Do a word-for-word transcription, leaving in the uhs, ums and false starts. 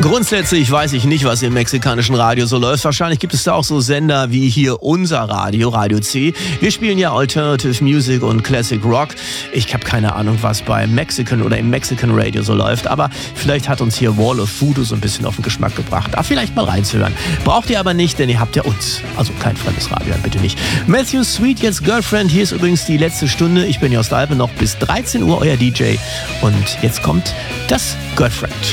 Grundsätzlich weiß ich nicht, was im mexikanischen Radio so läuft. Wahrscheinlich gibt es da auch so Sender wie hier unser Radio, Radio C. Wir spielen ja Alternative Music und Classic Rock. Ich habe keine Ahnung, was bei Mexican oder im Mexican Radio so läuft, aber vielleicht hat uns hier Wall of Voodoo so ein bisschen auf den Geschmack gebracht. Da vielleicht mal reinzuhören. Braucht ihr aber nicht, denn ihr habt ja uns. Also kein fremdes Radio, bitte nicht. Matthew Sweet, jetzt Girlfriend. Hier ist übrigens die letzte Stunde. Ich bin Jost Alpe, noch bis dreizehn Uhr euer D J. Und jetzt kommt das Girlfriend.